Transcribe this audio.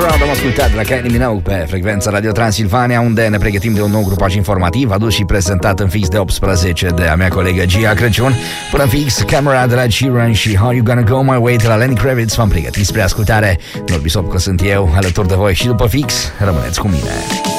Around am ascultat de la Kylie Minogue pe frecvența Radio Transilvania, unde ne pregătim de un nou grupaj informativ adus și prezentat în fix de 18 de a mea colegă Gia Crăciun. Până în fix, Camera de la Sheeran și How You Gonna Go My Way de la Lenny Kravitz v-am pregătit spre ascultare. Norbi Sopco sunt eu, alături de voi și după fix, rămâneți cu mine.